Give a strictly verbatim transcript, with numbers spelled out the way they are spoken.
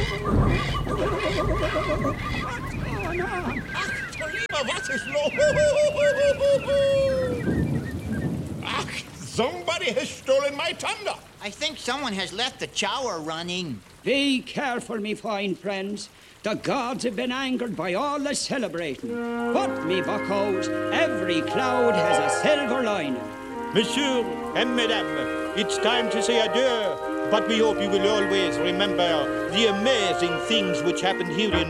What is lo? Ach, somebody has stolen my thunder. I think someone has left the shower running. Be careful, me fine friends. The gods have been angered by all the celebrating. But, me buckos, every cloud has a silver lining. Monsieur and Madame, it's time to say adieu. But we hope you will always remember the amazing things which happened here in